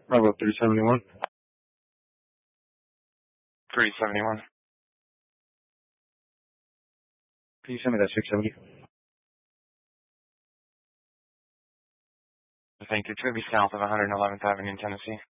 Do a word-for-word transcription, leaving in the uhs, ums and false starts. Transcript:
Bravo three seventy-one. three seventy-one. Can you send me that six seventy? Thank you. It's going to be south of one hundred eleventh Avenue in Tennessee.